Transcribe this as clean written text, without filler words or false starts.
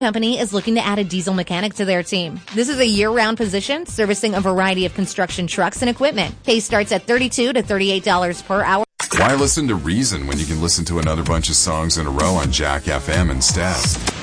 Company is looking to add a diesel mechanic to their team. This is a year-round position servicing a variety of construction trucks and equipment. Pay starts at $32 to $38 per hour. Why listen to Reason when you can listen to another bunch of songs in a row on Jack FM instead?